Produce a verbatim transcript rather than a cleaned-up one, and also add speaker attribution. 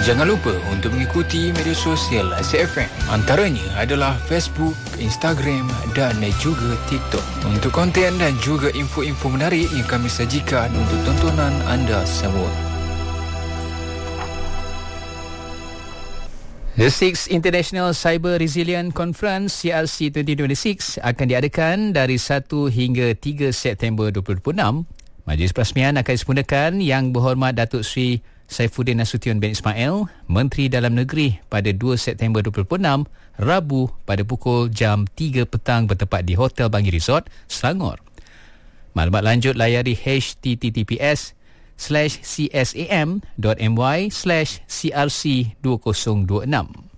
Speaker 1: Jangan lupa untuk mengikuti media sosial Azad F M. Antaranya adalah Facebook, Instagram dan juga TikTok. Untuk konten dan juga info-info menarik yang kami sajikan untuk tontonan anda semua. The Sixth International Cyber Resilient Conference C R C dua ribu dua puluh enam akan diadakan dari satu hingga tiga September dua ribu dua puluh enam. Majlis perasmian akan disempurnakan Yang Berhormat Datuk Seri Saifuddin Nasution bin Ismail, Menteri Dalam Negeri, pada dua September dua ribu dua puluh enam, Rabu pada pukul jam tiga petang bertempat di Hotel Bangi Resort, Selangor. Maklumat lanjut layari h t t p s slash c s a m dot m y slash c r c dua ribu dua puluh enam.